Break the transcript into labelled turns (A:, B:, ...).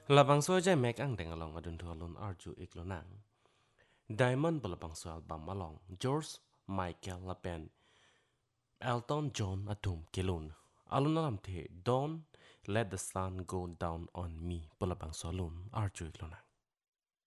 A: Labang so jai mek ang deng along adun tu alun arju iklonang. Diamond balabang so album along George Michael Lapen Elton John atum kilun. Alun alam the Don't Let the Sun Go Down on Me balabang so alun arju iklonang.